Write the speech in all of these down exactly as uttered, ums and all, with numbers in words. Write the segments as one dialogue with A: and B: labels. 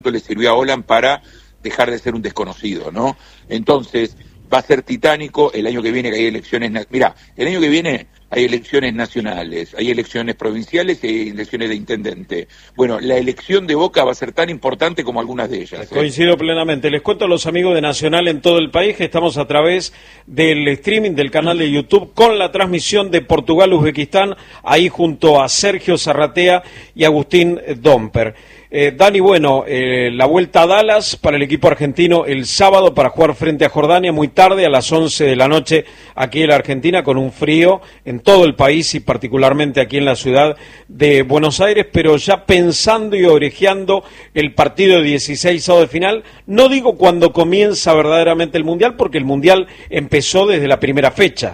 A: le sirvió a Haaland para dejar de ser un desconocido, ¿no? Entonces, va a ser titánico el año que viene, que hay elecciones... Mirá, el año que viene hay elecciones nacionales, hay elecciones provinciales y hay elecciones de intendente. Bueno, la elección de Boca va a ser tan importante como algunas de ellas. ¿eh?
B: Coincido plenamente. Les cuento a los amigos de Nacional en todo el país que estamos a través del streaming del canal de YouTube con la transmisión de Portugal-Uzbekistán, ahí junto a Sergio Zarratea y Agustín Domper. Eh, Dani, bueno, eh, la vuelta a Dallas para el equipo argentino el sábado para jugar frente a Jordania muy tarde, a las once de la noche aquí en la Argentina, con un frío en todo el país y particularmente aquí en la ciudad de Buenos Aires, pero ya pensando y orejeando el partido de dieciséis de final, no digo cuando comienza verdaderamente el Mundial, porque el Mundial empezó desde la primera fecha.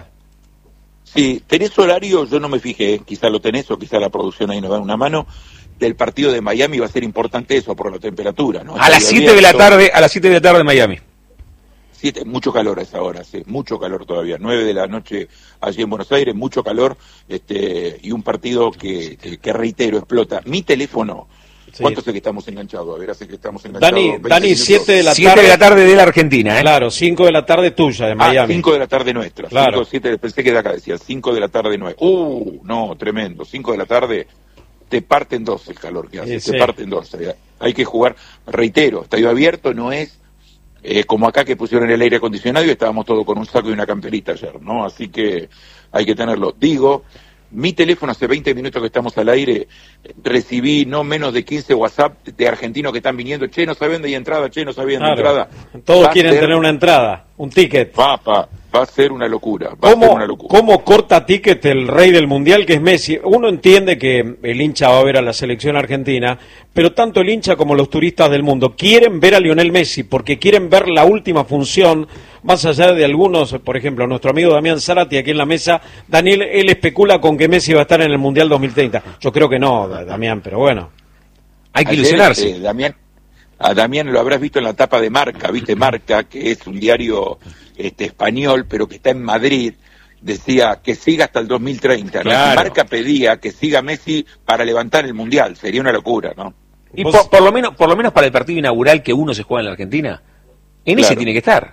A: Sí, ¿tenés horario? Yo no me fijé, quizá lo tenés o quizá la producción ahí nos da una mano. Del partido de Miami va a ser importante eso por la temperatura, ¿no?
C: A las siete de la tarde, a las siete de la tarde en Miami.
A: Siete, mucho calor a esa hora, sí, mucho calor todavía. Nueve de la noche allí en Buenos Aires, mucho calor, este, y un partido que, que, que reitero, explota. Mi teléfono, sí. ¿Cuánto sé que estamos enganchados? A ver, hace que estamos enganchados.
B: Dani, Dani, siete de la tarde.
C: siete de la tarde de la Argentina, ¿eh?
B: Claro, cinco de la tarde tuya, de Miami.
A: Ah, cinco de la tarde nuestra.
B: Claro.
A: cinco, siete, pensé que de acá decía, cinco de la tarde nuestra. Uh, no, tremendo. cinco de la tarde. Te parten dos el calor que hace,
B: sí,
A: te
B: sí.
A: parten dos. Hay que jugar, reitero, estadio abierto no es eh, como acá que pusieron el aire acondicionado y estábamos todos con un saco y una camperita ayer, ¿no? Así que hay que tenerlo. Digo, mi teléfono hace veinte minutos que estamos al aire, recibí no menos de quince WhatsApp de argentinos que están viniendo, che, no saben de entrada, che, no sabían de
B: claro.
A: entrada.
B: Todos
A: va
B: quieren
A: ser,
B: tener una entrada, un ticket.
A: Papá, va a ser una locura, va
B: ¿Cómo,
A: a ser una locura.
B: ¿Cómo corta ticket el rey del mundial que es Messi? Uno entiende que el hincha va a ver a la selección argentina, pero tanto el hincha como los turistas del mundo quieren ver a Lionel Messi porque quieren ver la última función, más allá de algunos, por ejemplo, nuestro amigo Damián Zárate aquí en la mesa, Daniel, él especula con que Messi va a estar en el Mundial dos mil treinta. Yo creo que no, Damián, pero bueno.
C: Hay que
A: Ayer,
C: ilusionarse.
A: Eh, Damián, a Damián lo habrás visto en la tapa de Marca, ¿viste? Marca, que es un diario este, español, pero que está en Madrid, decía que siga hasta el dos mil treinta, ¿no?
C: Claro.
A: Y Marca pedía que siga Messi para levantar el Mundial, sería una locura, ¿no?
C: Y por, por lo menos por lo menos para el partido inaugural que uno se juega en la Argentina, en
A: Claro.
C: ese tiene que estar.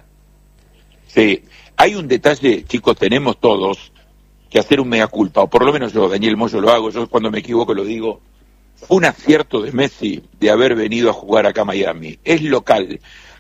A: Sí, hay un detalle, chicos, tenemos todos que hacer un mea culpa, o por lo menos yo, Daniel Moyo, lo hago, yo cuando me equivoco lo digo. Fue un acierto de Messi de haber venido a jugar acá a Miami. Es local.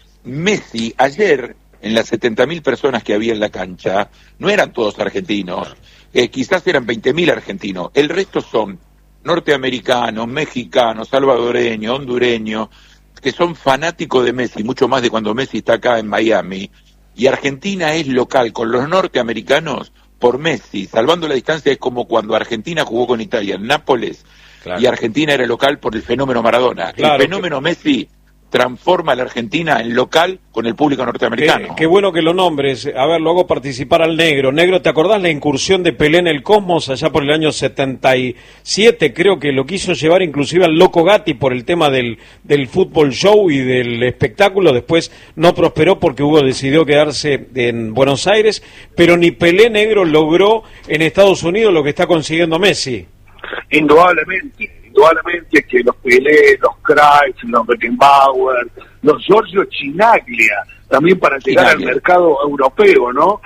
A: Messi, ayer, en las setenta mil personas que había en la cancha, no eran todos argentinos. Eh, quizás eran veinte mil argentinos. El resto son norteamericanos, mexicanos, salvadoreños, hondureños, que son fanáticos de Messi, mucho más de cuando Messi está acá en Miami. Y Argentina es local con los norteamericanos por Messi. Salvando la distancia es como cuando Argentina jugó con Italia en Nápoles. Claro. Y Argentina era local por el fenómeno Maradona. Claro, el fenómeno que... Messi transforma a la Argentina en local con el público norteamericano.
B: Qué, qué bueno que lo nombres. A ver, lo hago participar al Negro. Negro, ¿te acordás la incursión de Pelé en el Cosmos allá por el año setenta y siete? Creo que lo quiso llevar inclusive al Loco Gatti por el tema del, del fútbol show y del espectáculo. Después no prosperó porque Hugo decidió quedarse en Buenos Aires, pero ni Pelé, Negro, logró en Estados Unidos lo que está consiguiendo Messi.
D: Indudablemente, indudablemente que los Pelé, los Cruyff, los Beckenbauer, los Giorgio Chinaglia, también para llegar Chinaglia. Al mercado europeo, ¿no?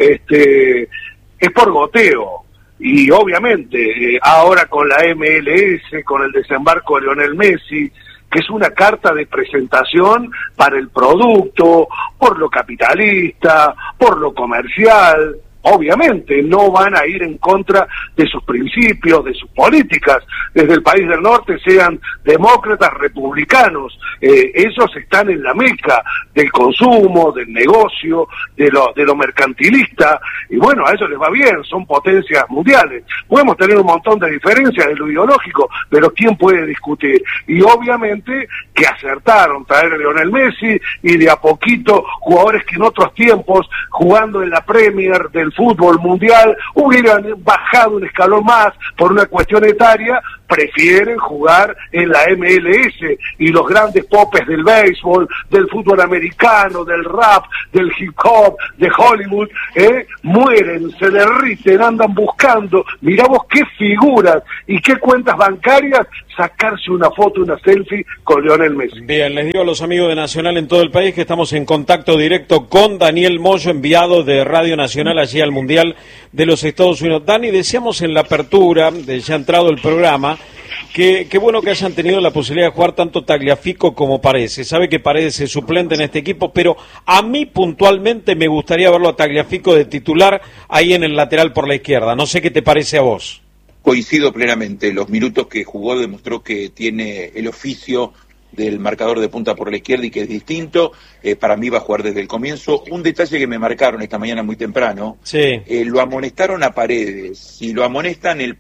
D: Este, es por goteo. Y obviamente, eh, ahora con la M L S, con el desembarco de Lionel Messi, que es una carta de presentación para el producto, por lo capitalista, por lo comercial. Obviamente no van a ir en contra de sus principios, de sus políticas, desde el país del norte, sean demócratas, republicanos, eh, ellos están en la meca del consumo, del negocio, de lo, de lo mercantilista, y bueno, a ellos les va bien, son potencias mundiales. Podemos tener un montón de diferencias de lo ideológico, pero ¿quién puede discutir? Y obviamente que acertaron traer a Lionel Messi, y de a poquito jugadores que en otros tiempos, jugando en la Premier del fútbol mundial, hubieran bajado un escalón más por una cuestión etaria, prefieren jugar en la M L S, y los grandes popes del béisbol, del fútbol americano, del rap, del hip hop, de Hollywood, ¿eh? mueren, se derriten, andan buscando, mirá vos qué figuras y qué cuentas bancarias, sacarse una foto, una selfie con Lionel Messi.
B: Bien, les digo a los amigos de Nacional en todo el país que estamos en contacto directo con Daniel Moyo, enviado de Radio Nacional allí al Mundial de los Estados Unidos. Dani, decíamos en la apertura, de ya entrado el programa, que qué bueno que hayan tenido la posibilidad de jugar tanto Tagliafico como Paredes. Sabe que Paredes es suplente en este equipo, pero a mí puntualmente me gustaría verlo a Tagliafico de titular ahí en el lateral por la izquierda. No sé qué te parece a vos.
A: Coincido plenamente. Los minutos que jugó demostró que tiene el oficio del marcador de punta por la izquierda y que es distinto. Eh, para mí va a jugar desde el comienzo. Un detalle que me marcaron esta mañana muy temprano,
B: sí.
A: eh, lo amonestaron a Paredes. Si lo amonestan el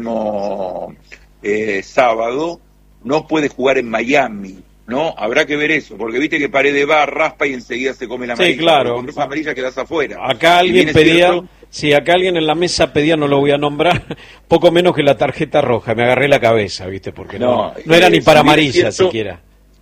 A: próximo eh, sábado, no puede jugar en Miami, ¿no? Habrá que ver eso, porque viste que Paredes va, raspa y enseguida se come la amarilla.
B: Sí, claro.
A: Con esa amarilla quedas afuera.
B: Acá alguien
A: si
B: pedía...
A: cierto,
B: Si acá alguien en la mesa pedía, no lo voy a nombrar, poco menos que la tarjeta roja. Me agarré la cabeza, ¿viste? Porque no, no, no era eh, ni para si amarilla cierto, siquiera.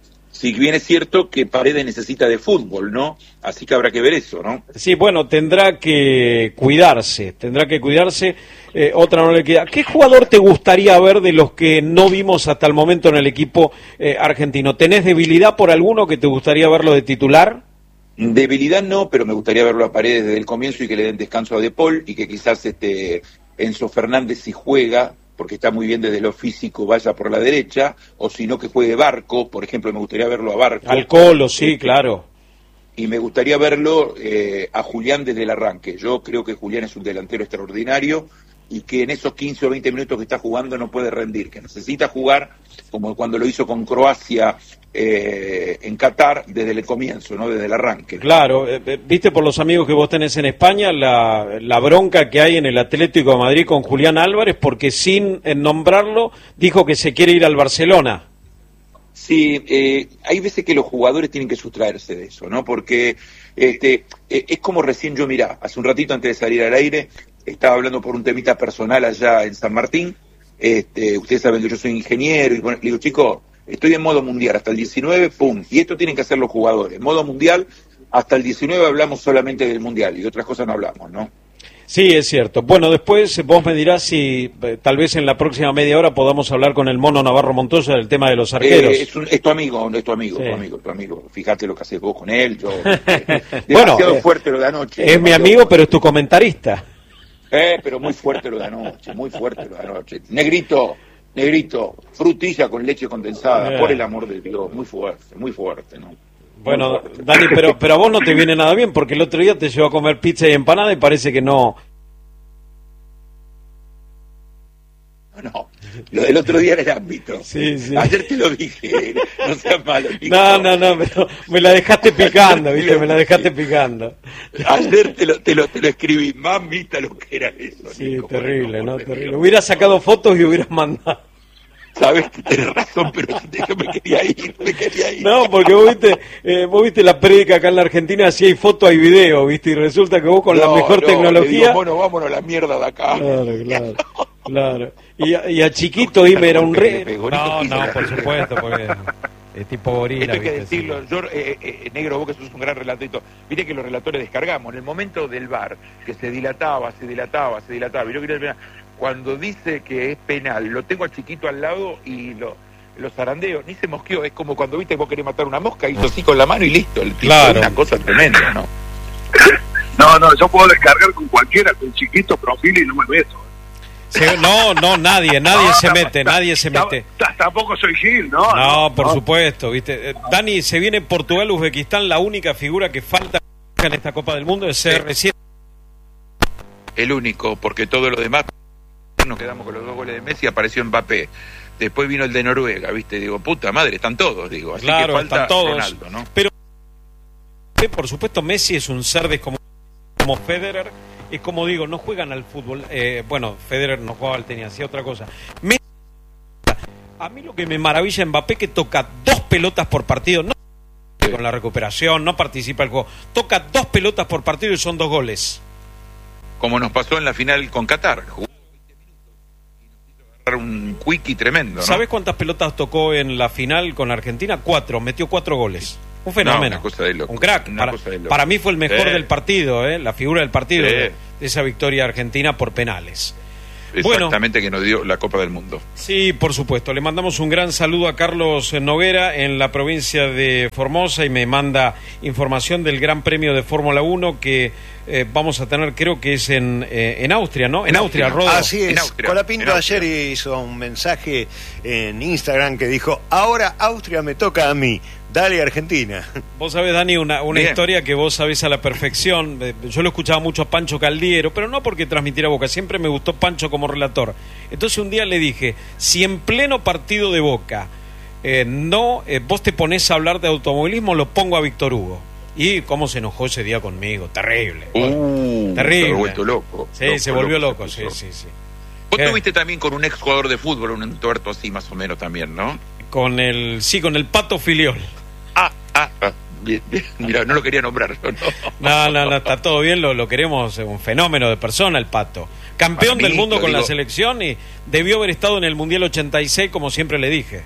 A: Si bien es cierto que Paredes necesita de fútbol, ¿no? Así que habrá que ver eso, ¿no?
B: Sí, bueno, tendrá que cuidarse, tendrá que cuidarse. Eh, otra no le queda. ¿Qué jugador te gustaría ver de los que no vimos hasta el momento en el equipo eh, argentino? ¿Tenés debilidad por alguno que te gustaría verlo de titular?
A: Debilidad no, pero me gustaría verlo a Paredes desde el comienzo y que le den descanso a De Paul y que quizás este Enzo Fernández, si juega, porque está muy bien desde lo físico, vaya por la derecha, o si no que juegue Barco, por ejemplo, me gustaría verlo a Barco.
B: Al Colo, sí, claro.
A: Y me gustaría verlo eh, a Julián desde el arranque. Yo creo que Julián es un delantero extraordinario y que en esos quince o veinte minutos que está jugando no puede rendir, que necesita jugar como cuando lo hizo con Croacia eh, en Qatar desde el comienzo, no desde el arranque.
B: Claro, eh, viste por los amigos que vos tenés en España la, la bronca que hay en el Atlético de Madrid con Julián Álvarez, porque sin nombrarlo dijo que se quiere ir al Barcelona.
A: Sí, eh, hay veces que los jugadores tienen que sustraerse de eso, ¿no? Porque este eh, es como recién yo, mirá, hace un ratito antes de salir al aire, estaba hablando por un temita personal allá en San Martín. Este, ustedes saben que yo soy ingeniero, y bueno, le digo, chicos, estoy en modo mundial hasta el diecinueve, pum, y esto tienen que hacer los jugadores. Modo mundial, hasta el diecinueve hablamos solamente del mundial, y de otras cosas no hablamos, ¿no?
B: Sí, es cierto. Bueno, después vos me dirás si eh, tal vez en la próxima media hora podamos hablar con el Mono Navarro Montoya del tema de los arqueros.
A: Eh, es, un, es tu amigo, es tu amigo, sí. tu amigo, tu amigo. Fíjate lo que haces vos con él. Yo, eh, demasiado
B: bueno,
A: fuerte lo de anoche.
B: Es mi amigo, pero es tu comentarista.
A: Eh, pero muy fuerte lo de anoche, muy fuerte lo de anoche. Negrito, negrito, frutilla con leche condensada, yeah. por el amor de Dios, muy fuerte, muy fuerte, ¿no?
B: Bueno, Dani, pero, pero a vos no te viene nada bien, porque el otro día te llevó a comer pizza y empanada y parece que no...
A: No, lo del otro día era el ámbito.
B: Sí, sí.
A: Ayer te lo dije, no seas malo. Nico.
B: No, no, no, pero me la dejaste picando, ¿viste? Me la dejaste picando.
A: Ayer te lo, te lo, te lo escribí, mamita lo que era eso.
B: Sí,
A: Nico,
B: terrible, ¿no? Terrible. Hubiera sacado fotos y hubieras mandado.
A: Sabes que tenés razón, pero yo me quería ir, me quería ir.
B: No, porque vos viste, eh, vos viste la prédica acá en la Argentina, si hay foto hay video, ¿viste? Y resulta que vos con no, la mejor
A: no,
B: tecnología...
A: Digo, bueno, vámonos a la mierda de acá.
B: Claro, claro, claro. Y a, y a Chiquito dime era un rey. No, no, por supuesto, porque es tipo gorila.
A: Esto hay que decirlo, yo, eh, eh, Negro, vos que sos un gran relator, viste que los relatores descargamos, en el momento del V A R, que se dilataba, se dilataba, se dilataba, y yo quería decir, cuando dice que es penal, lo tengo a Chiquito al lado y lo, lo zarandeo, ni se mosqueó, es como cuando viste que vos querés matar una mosca, hizo así con la mano y listo, el tipo,
B: claro.
A: Una cosa tremenda, ¿no?
D: No, no, yo puedo descargar con cualquiera, con Chiquito, Profil y no me meto.
B: Sí, no, no, nadie, nadie no, se mete, nadie se mete.
D: Tampoco soy Gil, ¿no?
B: No, por no. supuesto, ¿viste? Dani, se viene Portugal, Uzbekistán, la única figura que falta en esta Copa del Mundo es C R siete.
A: El único, porque todo lo demás nos quedamos con los dos goles de Messi, apareció Mbappé. Después vino el de Noruega, ¿viste? Digo, puta madre, están todos, digo. Así
B: claro,
A: que falta
B: están todos.
A: Ronaldo, ¿no?
B: Pero, por supuesto, Messi es un ser descomunal como Federer. Es como digo, no juegan al fútbol. Eh, bueno, Federer no jugaba al tenis, hacía otra cosa. Messi, a mí lo que me maravilla Mbappé que toca dos pelotas por partido, no sí. con la recuperación, no participa el juego. Toca dos pelotas por partido y son dos goles.
A: Como nos pasó en la final con Qatar. Jugó veinte minutos y nos hizo un quickie tremendo, ¿no?
B: ¿Sabes cuántas pelotas tocó en la final con la Argentina? Cuatro, metió cuatro goles. Un fenómeno.
A: No, una cosa de loco.
B: Un crack.
A: Una
B: Para,
A: cosa de loco.
B: para mí fue el mejor
A: Sí.
B: del partido, ¿eh? La figura del partido,
A: Sí.
B: de, de esa victoria argentina por penales.
A: Exactamente,
B: Bueno,
A: que nos dio la Copa del Mundo.
B: sí, por supuesto. Le mandamos un gran saludo a Carlos Noguera en la provincia de Formosa y me manda información del Gran Premio de Fórmula uno que eh, vamos a tener, creo que es en, eh, en Austria, ¿no? En,
A: En
B: Austria,
A: Austria.
B: Rodo.
E: Así es.
A: Austria,
E: Colapinto
A: en Austria.
E: ayer hizo un mensaje en Instagram que dijo: ahora Austria me toca a mí. Dale, Argentina.
B: Vos sabés, Dani, una, una
A: Bien.
B: historia que vos sabés a la perfección. Eh, Yo lo escuchaba mucho a Pancho Caldiero, pero no porque transmitiera Boca, siempre me gustó Pancho como relator. Entonces un día le dije, si en pleno partido de Boca eh, no eh, vos te ponés a hablar de automovilismo, lo pongo a Víctor Hugo. Y cómo se enojó ese día conmigo, terrible.
A: Uh,
B: Terrible.
A: Se ha vuelto loco.
B: Sí,
A: Loco,
B: se volvió loco,
A: se
B: sí,
A: puso.
B: sí, sí.
A: Vos
B: ¿Qué?
A: tuviste también con un ex jugador de fútbol, un entuerto así más o menos también, ¿no?
B: Con el, sí, con el Pato Filiol.
A: Ah, ah, ah. Bien, bien. Mira, no lo quería nombrar. No.
B: No, no, no, está todo bien, lo, lo queremos, un fenómeno de persona el Pato. Campeón
A: Para mí,
B: del mundo
A: lo
B: con la
A: digo-
B: selección y debió haber estado en el Mundial ochenta y seis, como siempre le dije.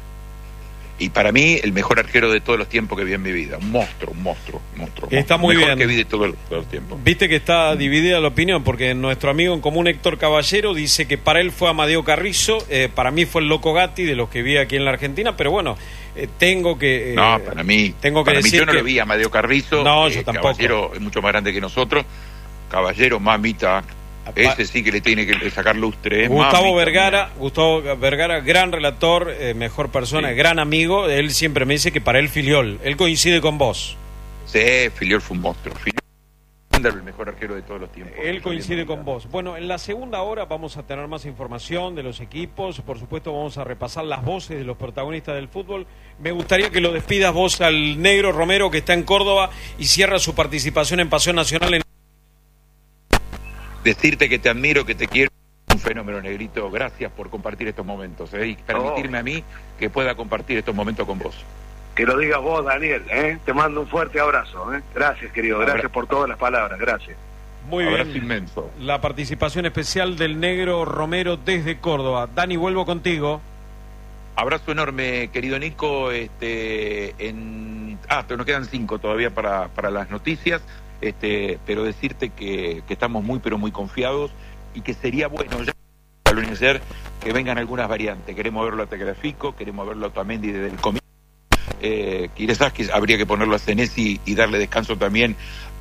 A: Y para mí, el mejor arquero de todos los tiempos que vi en mi vida. Un monstruo, un monstruo, un monstruo.
B: Está
A: monstruo.
B: muy
A: Mejor
B: bien.
A: que vi de todos todo los tiempos.
B: Viste que está dividida la opinión, porque nuestro amigo en común Héctor Caballero dice que para él fue Amadeo Carrizo, eh, para mí fue el Loco Gatti, de los que vi aquí en la Argentina, pero bueno, eh, tengo que... eh,
A: No, para mí,
B: tengo que
A: para mí
B: decir
A: yo no
B: que-
A: lo vi a Amadeo Carrizo.
B: No, yo tampoco.
A: Caballero es mucho más grande que nosotros. Caballero, mamita. Ese sí que le tiene que sacar lustre. ¿eh?
B: Gustavo
A: Mamita
B: Vergara,
A: mía.
B: Gustavo Vergara, gran relator, eh, mejor persona,
A: Sí.
B: gran amigo, él siempre me dice que para él Filiol, él coincide con vos.
A: Sí, Filiol fue un monstruo. Filiol el mejor arquero de todos los tiempos.
B: Él coincide con vos. Bueno, en la segunda hora vamos a tener más información de los equipos. Por supuesto, vamos a repasar las voces de los protagonistas del fútbol. Me gustaría que lo despidas vos al Negro Romero, que está en Córdoba y cierra su participación en Pasión Nacional. En...
A: Decirte que te admiro, que te quiero. Un fenómeno, Negrito. Gracias por compartir estos momentos, ¿eh? Y permitirme a mí que pueda compartir estos momentos con vos.
D: Que lo digas vos, Daniel, ¿eh? Te mando un fuerte abrazo, ¿eh? Gracias, querido, gracias por todas las palabras, gracias.
B: Muy
A: Abrazo
B: bien.
A: inmenso.
B: La participación especial del Negro Romero desde Córdoba. Dani, vuelvo contigo.
A: Abrazo enorme, querido Nico. Este, en... Ah, pero nos quedan cinco todavía para, para las noticias. Este, pero decirte que, que estamos muy, pero muy confiados y que sería bueno ya al ayer que vengan algunas variantes. Queremos verlo a Tagliafico, queremos verlo a Otamendi desde el comienzo. Eh, quizás que habría que ponerlo a Senesi y darle descanso también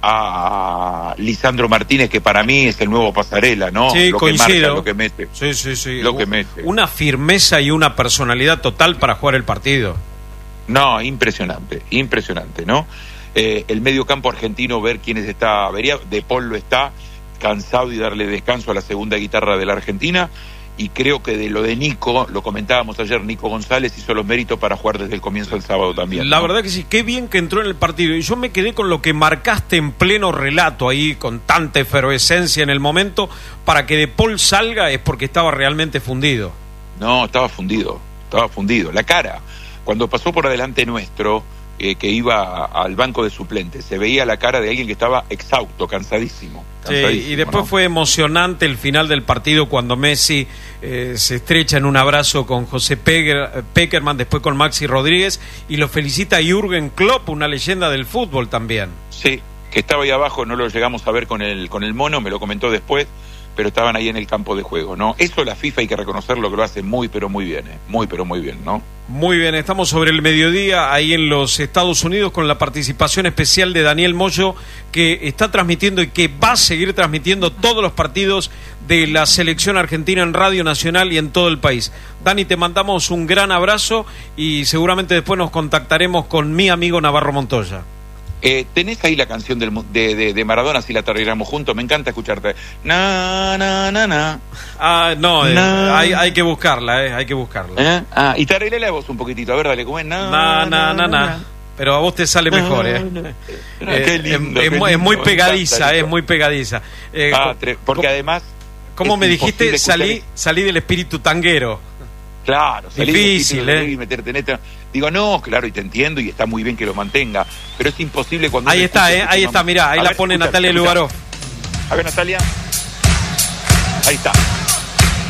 A: a Lisandro Martínez, que para mí es el nuevo Pasarela, ¿no?
B: Sí,
A: lo
B: coincido.
A: que marca, lo que mete.
B: Sí, sí, sí.
A: Lo que mete.
B: Una firmeza y una personalidad total para jugar el partido.
A: No, impresionante, impresionante, ¿no? Eh, el medio campo argentino, ver quiénes está, vería, De Paul lo está, cansado y darle descanso a la segunda guitarra de la Argentina, y creo que de lo de Nico, lo comentábamos ayer, Nico González hizo los méritos para jugar desde el comienzo del sábado también.
B: La
A: ¿no?
B: verdad que sí, qué bien que entró en el partido. Y yo me quedé con lo que marcaste en pleno relato ahí, con tanta efervescencia en el momento, para que De Paul salga es porque estaba realmente fundido.
A: No, estaba fundido, estaba fundido. La cara, cuando pasó por adelante nuestro, eh, que iba al banco de suplentes, se veía la cara de alguien que estaba exhausto, cansadísimo.
B: Sí,
A: cansadísimo,
B: y después
A: ¿no?
B: fue emocionante el final del partido cuando Messi eh, se estrecha en un abrazo con José Peger, Peckerman, después con Maxi Rodríguez, y lo felicita a Jürgen Klopp, una leyenda del fútbol también.
A: Sí, que estaba ahí abajo, no lo llegamos a ver con el, con el mono, me lo comentó después, pero estaban ahí en el campo de juego, ¿no? Eso la FIFA hay que reconocerlo, que lo hace muy, pero muy bien, ¿eh? Muy, pero muy bien, ¿no?
B: Muy bien, estamos sobre el mediodía ahí en los Estados Unidos con la participación especial de Daniel Moyo, que está transmitiendo y que va a seguir transmitiendo todos los partidos de la selección argentina en Radio Nacional y en todo el país. Dani, te mandamos un gran abrazo y seguramente después nos contactaremos con mi amigo Navarro Montoya.
A: Eh, ¿Tenés ahí la canción del, mu- de, de, de Maradona, si la tarareamos juntos? Me encanta escucharte. Na, na, na, na.
B: Ah, no, eh,
A: Na.
B: hay, hay que buscarla, eh, hay que buscarla.
A: ¿Eh? Ah, y tarareala vos un poquitito, a ver, dale, ¿cómo es? Na,
B: Na, na, na, na. Pero a vos te sale mejor, ¿eh?
A: Ah,
B: Eh,
A: qué lindo,
B: es,
A: qué
B: es muy- es
A: lindo,
B: muy
A: me
B: pegadiza,
A: encanta
B: es
A: eso.
B: muy pegadiza. Eh,
A: Ah,
B: co-
A: tre- porque
B: co-
A: además...
B: ¿Cómo
A: es
B: me dijiste?
A: imposible escuchar
B: Salí,
A: es-
B: salí del espíritu tanguero.
A: Claro, salir del
B: Difícil,
A: título de
B: ¿eh?
A: y meterte en esto. Digo, no, claro, y te entiendo, y está muy bien que lo mantenga, pero es imposible cuando...
B: Ahí
A: uno
B: está,
A: escucha
B: ¿eh?
A: que
B: Ahí
A: tu
B: está,
A: mamá-
B: mirá, ahí
A: A
B: la
A: ver,
B: pone
A: escucha,
B: Natalia
A: escucha.
B: Lugarov.
A: A ver, Natalia. Ahí está.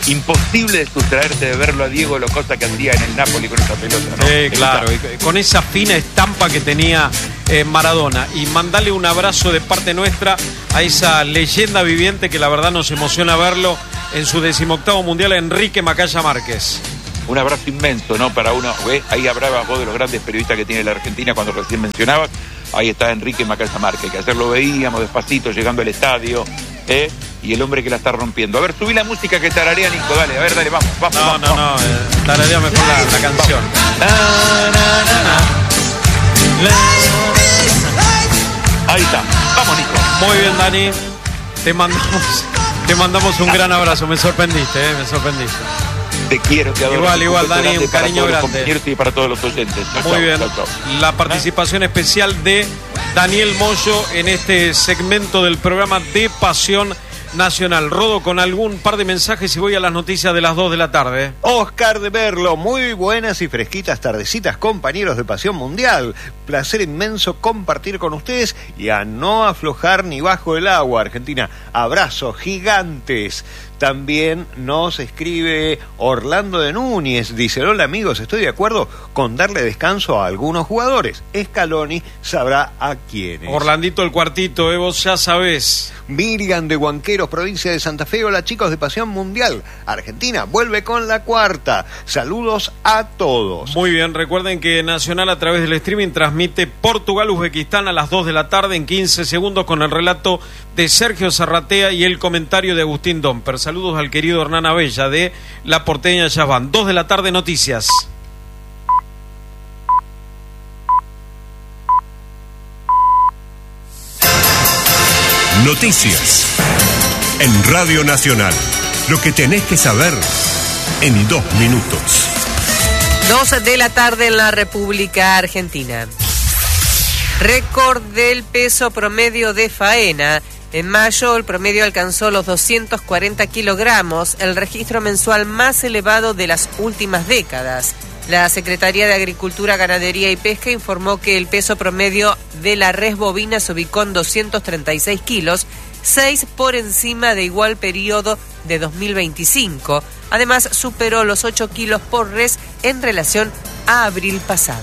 A: imposible de sustraerte de verlo a Diego, lo cosa que hacía en el Napoli con esa pelota, ¿no?
B: Sí, claro, y con esa fina estampa que tenía eh, Maradona. Y mandale un abrazo de parte nuestra a esa leyenda viviente que la verdad nos emociona verlo en su decimoctavo mundial, Enrique Macaya Márquez.
A: Un abrazo inmenso, ¿no? Para uno, ¿ves? Ahí hablabas vos de los grandes periodistas que tiene la Argentina cuando recién mencionabas. Ahí está Enrique Macaya Márquez, que ayer lo veíamos despacito llegando al estadio, ¿eh? Y el hombre que la está rompiendo. A ver, subí la música que tararea, Nico, dale, a ver, dale, vamos, vamos.
B: No,
A: vamos,
B: no,
A: vamos.
B: no, eh, tararea mejor la, la canción.
A: Na, na, na, na. Ahí está, vamos, Nico.
B: Muy bien, Dani, te mandamos, te mandamos un gran abrazo, me sorprendiste, eh, me sorprendiste.
A: Te quiero, te adoro.
B: Igual,
A: Un
B: igual,
A: beso
B: Dani,
A: grande
B: un
A: para
B: cariño
A: todos los
B: grande.
A: compañeros y para todos los oyentes. Chau,
B: Muy
A: chau,
B: bien,
A: chau, chau.
B: la participación especial de Daniel Moyo en este segmento del programa de Pasión Nacional. Rodo con algún par de mensajes y voy a las noticias de las dos de la tarde.
E: Oscar de Merlo, muy buenas y fresquitas tardecitas, compañeros de Pasión Mundial. Placer inmenso compartir con ustedes y a no aflojar ni bajo el agua, Argentina. Abrazos gigantes. También nos escribe Orlando de Núñez, dice: hola amigos, estoy de acuerdo con darle descanso a algunos jugadores. Scaloni sabrá a quiénes.
B: Orlandito el cuartito, eh, vos ya sabés.
E: Miriam de Huanqueros, provincia de Santa Fe. Hola chicos de Pasión Mundial. Argentina vuelve con la cuarta. Saludos a todos.
B: Muy bien, recuerden que Nacional a través del streaming transmite Portugal-Uzbekistán a las dos de la tarde en quince segundos con el relato de Sergio Zarratea y el comentario de Agustín Domper. Saludos al querido Hernán Abella de La Porteña Yaván. dos de la tarde, noticias.
F: Noticias en Radio Nacional. Lo que tenés que saber en dos minutos.
G: dos de la tarde en la República Argentina. Récord del peso promedio de faena. En mayo el promedio alcanzó los doscientos cuarenta kilogramos, el registro mensual más elevado de las últimas décadas. La Secretaría de Agricultura, Ganadería y Pesca informó que el peso promedio de la res bovina se ubicó en doscientos treinta y seis kilos, seis por encima de igual periodo de dos mil veinticinco. Además, superó los ocho kilos por res en relación a abril pasado.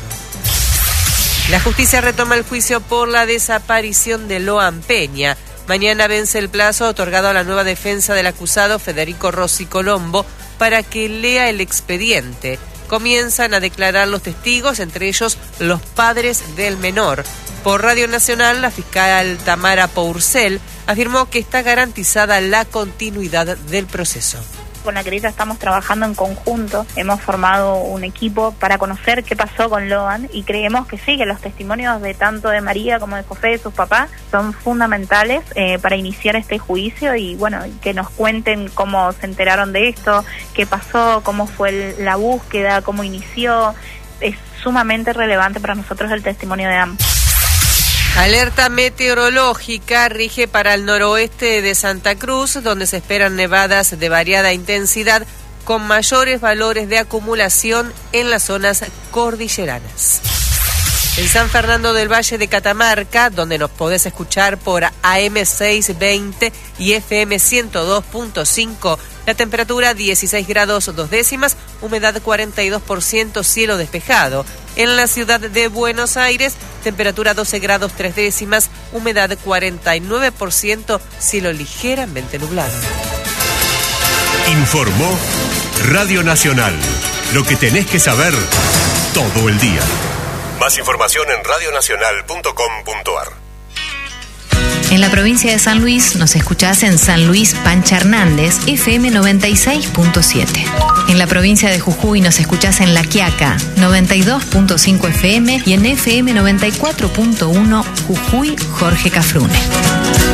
G: La justicia retoma el juicio por la desaparición de Loan Peña. Mañana vence el plazo otorgado a la nueva defensa del acusado Federico Rossi Colombo para que lea el expediente. Comienzan a declarar los testigos, entre ellos los padres del menor. Por Radio Nacional, la fiscal Tamara Pourcel afirmó que está garantizada la continuidad del proceso.
H: Con la querida estamos trabajando en conjunto, hemos formado un equipo para conocer qué pasó con Loan y creemos que sí, que los testimonios de tanto de María como de José, de sus papás, son fundamentales eh, para iniciar este juicio y bueno, que nos cuenten cómo se enteraron de esto, qué pasó, cómo fue el, la búsqueda, cómo inició. Es sumamente relevante para nosotros el testimonio de ambos.
G: Alerta meteorológica rige para el noroeste de Santa Cruz, donde se esperan nevadas de variada intensidad con mayores valores de acumulación en las zonas cordilleranas. En San Fernando del Valle de Catamarca, donde nos podés escuchar por A M seiscientos veinte y F M ciento dos punto cinco, la temperatura dieciséis grados dos décimas, humedad cuarenta y dos por ciento, cielo despejado. En la ciudad de Buenos Aires, temperatura doce grados tres décimas, humedad cuarenta y nueve por ciento, cielo ligeramente nublado.
F: Informó Radio Nacional. Lo que tenés que saber todo el día. Más información en radio nacional punto com punto a r.
I: En la provincia de San Luis nos escuchás en San Luis Pancha Hernández, F M noventa y seis punto siete. En la provincia de Jujuy nos escuchás en La Quiaca, noventa y dos punto cinco F M y en F M noventa y cuatro punto uno Jujuy Jorge Cafrune.